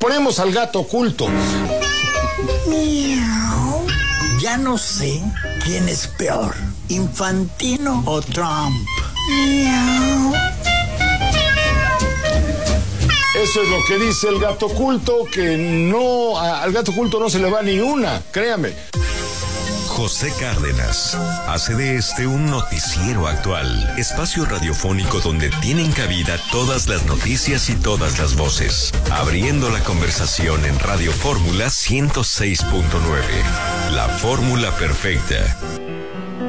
Ponemos al gato oculto. Miau. Ya no sé quién es peor, Infantino o Trump. Miau. Eso es lo que dice el gato oculto, que no, al gato oculto no se le va ni una, créame. José Cárdenas hace de este un noticiero actual, espacio radiofónico donde tienen cabida todas las noticias y todas las voces, abriendo la conversación en Radio Fórmula 106.9. La fórmula perfecta.